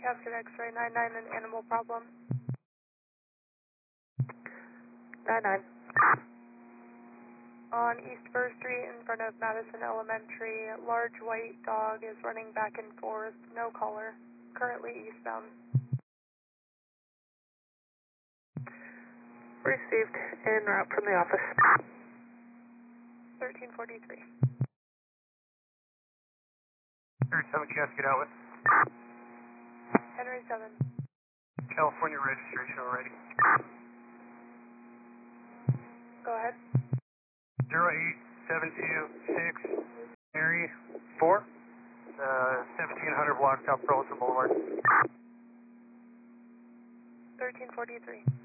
Cascade X-ray 99, an animal problem. 99. On East First Street in front of Madison Elementary, large white dog is running back and forth, no collar, currently eastbound. Received, en route from the office. 1343. Henry 7 Cascade out with. Henry 7. California registration already. Go ahead. 08726 Henry 4. 1700 block South Burleson Boulevard. 1343.